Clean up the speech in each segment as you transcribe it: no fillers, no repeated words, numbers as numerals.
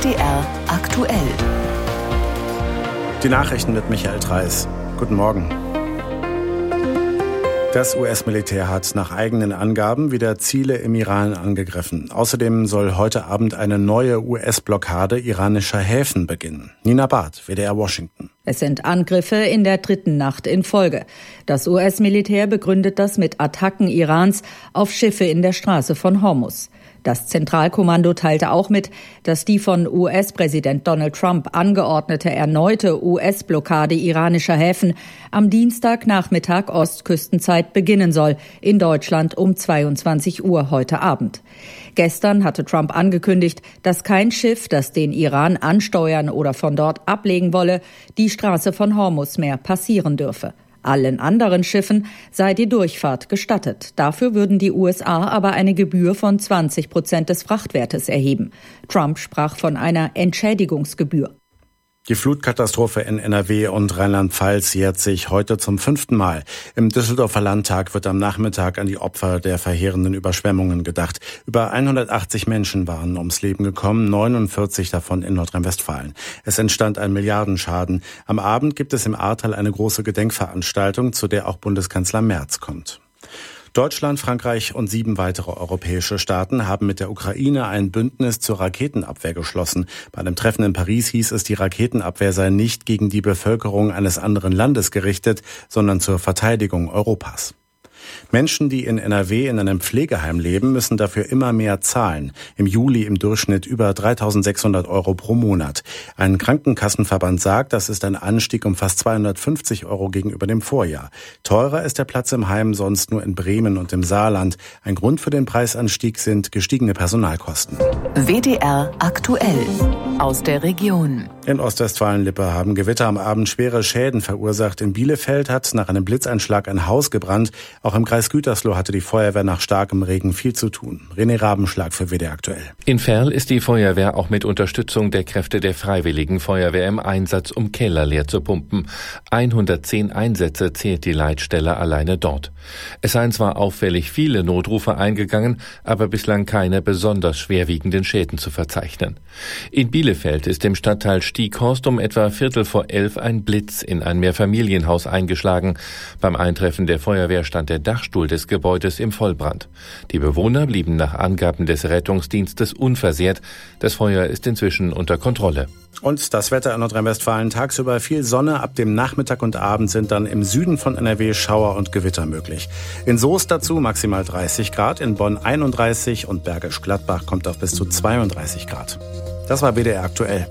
WDR aktuell. Die Nachrichten mit Michael Treis. Guten Morgen. Das US-Militär hat nach eigenen Angaben wieder Ziele im Iran angegriffen. Außerdem soll heute Abend eine neue US-Blockade iranischer Häfen beginnen. Nina Barth, WDR Washington. Es sind Angriffe in der dritten Nacht in Folge. Das US-Militär begründet das mit Attacken Irans auf Schiffe in der Straße von Hormuz. Das Zentralkommando teilte auch mit, dass die von US-Präsident Donald Trump angeordnete erneute US-Blockade iranischer Häfen am Dienstagnachmittag Ostküstenzeit beginnen soll, in Deutschland um 22 Uhr heute Abend. Gestern hatte Trump angekündigt, dass kein Schiff, das den Iran ansteuern oder von dort ablegen wolle, die Straße von Hormuz mehr passieren dürfe. Allen anderen Schiffen sei die Durchfahrt gestattet. Dafür würden die USA aber eine Gebühr von 20% des Frachtwertes erheben. Trump sprach von einer Entschädigungsgebühr. Die Flutkatastrophe in NRW und Rheinland-Pfalz jährt sich heute zum 5. Mal. Im Düsseldorfer Landtag wird am Nachmittag an die Opfer der verheerenden Überschwemmungen gedacht. Über 180 Menschen waren ums Leben gekommen, 49 davon in Nordrhein-Westfalen. Es entstand ein Milliardenschaden. Am Abend gibt es im Ahrtal eine große Gedenkveranstaltung, zu der auch Bundeskanzler Merz kommt. Deutschland, Frankreich und 7 weitere europäische Staaten haben mit der Ukraine ein Bündnis zur Raketenabwehr geschlossen. Bei einem Treffen in Paris hieß es, die Raketenabwehr sei nicht gegen die Bevölkerung eines anderen Landes gerichtet, sondern zur Verteidigung Europas. Menschen, die in NRW in einem Pflegeheim leben, müssen dafür immer mehr zahlen. Im Juli im Durchschnitt über 3.600 € pro Monat. Ein Krankenkassenverband sagt, das ist ein Anstieg um fast 250 € gegenüber dem Vorjahr. Teurer ist der Platz im Heim sonst nur in Bremen und im Saarland. Ein Grund für den Preisanstieg sind gestiegene Personalkosten. WDR aktuell aus der Region. In Ostwestfalen-Lippe haben Gewitter am Abend schwere Schäden verursacht. In Bielefeld hat nach einem Blitzeinschlag ein Haus gebrannt. Auch im Kreis Gütersloh hatte die Feuerwehr nach starkem Regen viel zu tun. René Rabenschlag für WDR aktuell. In Verl ist die Feuerwehr auch mit Unterstützung der Kräfte der Freiwilligen Feuerwehr im Einsatz, um Keller leer zu pumpen. 110 Einsätze zählt die Leitstelle alleine dort. Es seien zwar auffällig viele Notrufe eingegangen, aber bislang keine besonders schwerwiegenden Schäden zu verzeichnen. In Bielefeld ist im Stadtteil Stieghorst um etwa 10:45 ein Blitz in ein Mehrfamilienhaus eingeschlagen. Beim Eintreffen der Feuerwehr stand der Dachstuhl des Gebäudes im Vollbrand. Die Bewohner blieben nach Angaben des Rettungsdienstes unversehrt. Das Feuer ist inzwischen unter Kontrolle. Und das Wetter in Nordrhein-Westfalen: tagsüber viel Sonne, ab dem Nachmittag und Abend sind dann im Süden von NRW Schauer und Gewitter möglich. In Soest dazu maximal 30 Grad, in Bonn 31 und Bergisch Gladbach kommt auf bis zu 32 Grad. Das war WDR aktuell.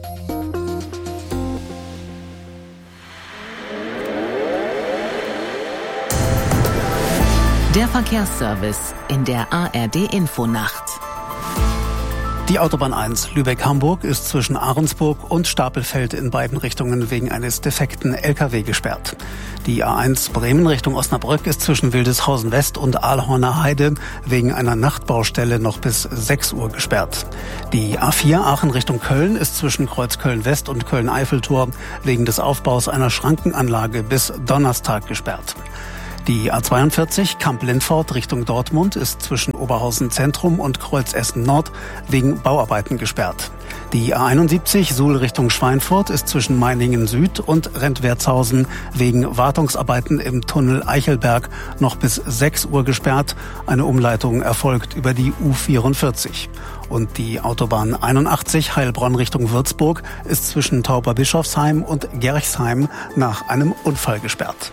Der Verkehrsservice in der ARD-Infonacht. Die Autobahn 1 Lübeck-Hamburg ist zwischen Ahrensburg und Stapelfeld in beiden Richtungen wegen eines defekten LKW gesperrt. Die A1 Bremen Richtung Osnabrück ist zwischen Wildeshausen West und Aalhorner Heide wegen einer Nachtbaustelle noch bis 6 Uhr gesperrt. Die A4 Aachen Richtung Köln ist zwischen Kreuzköln West und Köln-Eiffeltor wegen des Aufbaus einer Schrankenanlage bis Donnerstag gesperrt. Die A42 Kamp-Lindfort Richtung Dortmund ist zwischen Oberhausen Zentrum und Kreuz Essen Nord wegen Bauarbeiten gesperrt. Die A71 Suhl Richtung Schweinfurt ist zwischen Meiningen Süd und Rentwertshausen wegen Wartungsarbeiten im Tunnel Eichelberg noch bis 6 Uhr gesperrt. Eine Umleitung erfolgt über die U44. Und die Autobahn 81 Heilbronn Richtung Würzburg ist zwischen Tauberbischofsheim und Gerchsheim nach einem Unfall gesperrt.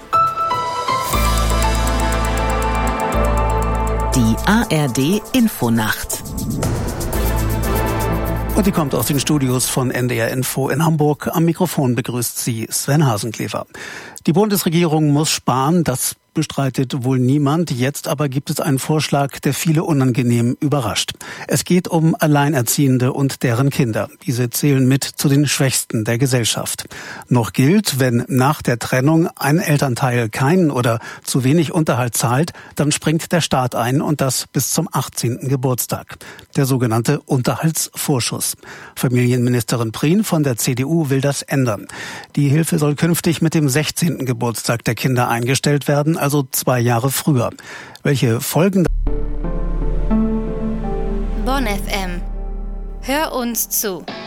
Die ARD-Infonacht. Und die kommt aus den Studios von NDR Info in Hamburg. Am Mikrofon begrüßt sie Sven Hasenklever. Die Bundesregierung muss sparen, das bestreitet wohl niemand. Jetzt aber gibt es einen Vorschlag, der viele unangenehm überrascht. Es geht um Alleinerziehende und deren Kinder. Diese zählen mit zu den Schwächsten der Gesellschaft. Noch gilt, wenn nach der Trennung ein Elternteil keinen oder zu wenig Unterhalt zahlt, dann springt der Staat ein und das bis zum 18. Geburtstag. Der sogenannte Unterhaltsvorschuss. Familienministerin Prien von der CDU will das ändern. Die Hilfe soll künftig mit dem 16. Geburtstag der Kinder eingestellt werden, also 2 Jahre früher. Welche Folgen? Bonn FM. Hör uns zu.